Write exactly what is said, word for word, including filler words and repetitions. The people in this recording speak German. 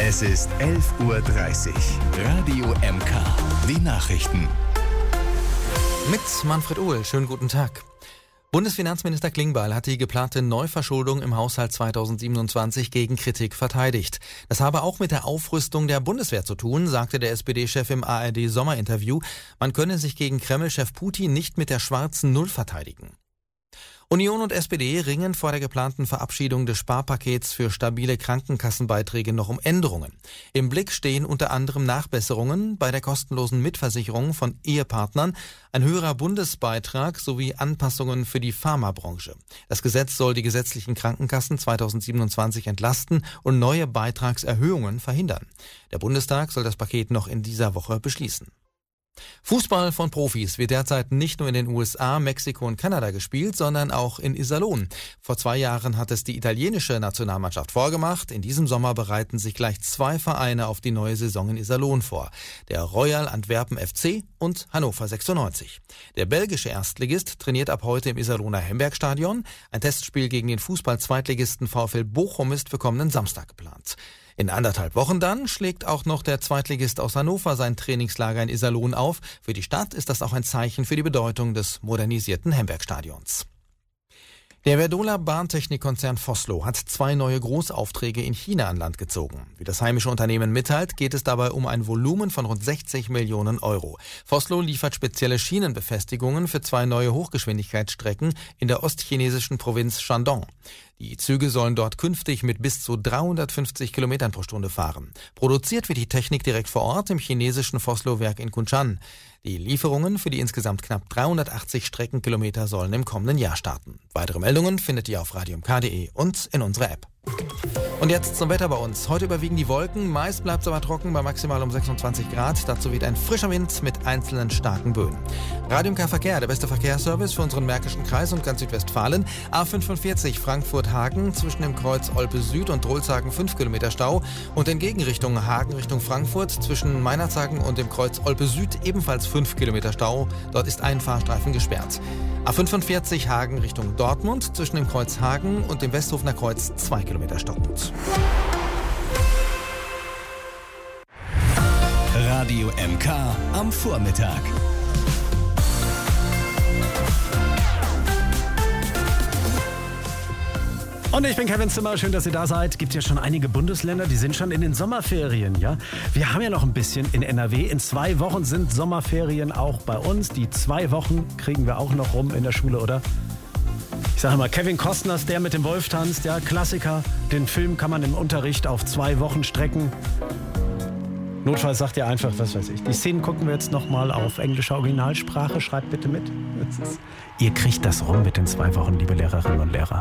Es ist elf Uhr dreißig. Radio M K. Die Nachrichten. Mit Manfred Uhl. Schönen guten Tag. Bundesfinanzminister Klingbeil hat die geplante Neuverschuldung im Haushalt zweitausendsiebenundzwanzig gegen Kritik verteidigt. Das habe auch mit der Aufrüstung der Bundeswehr zu tun, sagte der S P D-Chef im A R D-Sommerinterview. Man könne sich gegen Kreml-Chef Putin nicht mit der schwarzen Null verteidigen. Union und S P D ringen vor der geplanten Verabschiedung des Sparpakets für stabile Krankenkassenbeiträge noch um Änderungen. Im Blick stehen unter anderem Nachbesserungen bei der kostenlosen Mitversicherung von Ehepartnern, ein höherer Bundesbeitrag sowie Anpassungen für die Pharmabranche. Das Gesetz soll die gesetzlichen Krankenkassen zweitausendsiebenundzwanzig entlasten und neue Beitragserhöhungen verhindern. Der Bundestag soll das Paket noch in dieser Woche beschließen. Fußball von Profis wird derzeit nicht nur in den U S A, Mexiko und Kanada gespielt, sondern auch in Iserlohn. Vor zwei Jahren hat es die italienische Nationalmannschaft vorgemacht. In diesem Sommer bereiten sich gleich zwei Vereine auf die neue Saison in Iserlohn vor. Der Royal Antwerpen F C und Hannover sechsundneunzig. Der belgische Erstligist trainiert ab heute im Iserlohner Hembergstadion. Ein Testspiel gegen den Fußball-Zweitligisten VfL Bochum ist für kommenden Samstag geplant. In anderthalb Wochen dann schlägt auch noch der Zweitligist aus Hannover sein Trainingslager in Iserlohn auf. Für die Stadt ist das auch ein Zeichen für die Bedeutung des modernisierten Hembergstadions. Der Verdola Bahntechnikkonzern Vossloh hat zwei neue Großaufträge in China an Land gezogen. Wie das heimische Unternehmen mitteilt, geht es dabei um ein Volumen von rund sechzig Millionen Euro. Vossloh liefert spezielle Schienenbefestigungen für zwei neue Hochgeschwindigkeitsstrecken in der ostchinesischen Provinz Shandong. Die Züge sollen dort künftig mit bis zu dreihundertfünfzig Kilometern pro Stunde fahren. Produziert wird die Technik direkt vor Ort im chinesischen Vossloh-Werk in Kunshan. Die Lieferungen für die insgesamt knapp dreihundertachtzig Streckenkilometer sollen im kommenden Jahr starten. Weitere Meldungen findet ihr auf radio m k punkt d e und in unserer App. Und jetzt zum Wetter bei uns. Heute überwiegen die Wolken, meist bleibt es aber trocken bei maximal um sechsundzwanzig Grad. Dazu weht ein frischer Wind mit einzelnen starken Böen. Radio M K Verkehr, der beste Verkehrsservice für unseren Märkischen Kreis und ganz Südwestfalen. A fünfundvierzig Frankfurt-Hagen zwischen dem Kreuz Olpe Süd und Drolshagen fünf Kilometer Stau. Und in Gegenrichtung Hagen Richtung Frankfurt zwischen Meinerzhagen und dem Kreuz Olpe Süd ebenfalls fünf Kilometer Stau. Dort ist ein Fahrstreifen gesperrt. A fünfundvierzig Hagen Richtung Dortmund zwischen dem Kreuz Hagen und dem Westhofener Kreuz zwei Kilometer stockend. Radio M K am Vormittag. Und ich bin Kevin Zimmer, schön, dass ihr da seid. Gibt ja schon einige Bundesländer, die sind schon in den Sommerferien, ja. Wir haben ja noch ein bisschen in N R W. In zwei Wochen sind Sommerferien auch bei uns. Die zwei Wochen kriegen wir auch noch rum in der Schule, oder? Ich sage mal, Kevin Costners, der mit dem Wolf tanzt, ja, Klassiker. Den Film kann man im Unterricht auf zwei Wochen strecken. Notfalls sagt ihr einfach, was weiß ich. Die Szenen gucken wir jetzt nochmal auf englischer Originalsprache. Schreibt bitte mit. Ihr kriegt das rum mit den zwei Wochen, liebe Lehrerinnen und Lehrer.